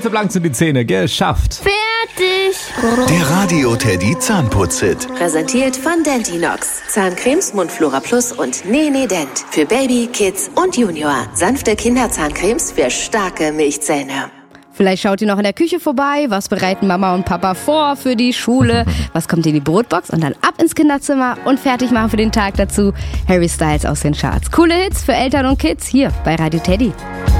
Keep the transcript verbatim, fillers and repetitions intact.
Blitzeblank sind die Zähne, geschafft. Fertig. Der Radio Teddy Zahnputz-Hit. Präsentiert von Dentinox. Zahncremes, Mundflora Plus und Nene Dent. Für Baby, Kids und Junior. Sanfte Kinderzahncremes für starke Milchzähne. Vielleicht schaut ihr noch in der Küche vorbei. Was bereiten Mama und Papa vor für die Schule? Was kommt in die Brotbox? Und dann ab ins Kinderzimmer und fertig machen für den Tag dazu. Harry Styles aus den Charts. Coole Hits für Eltern und Kids hier bei Radio Teddy.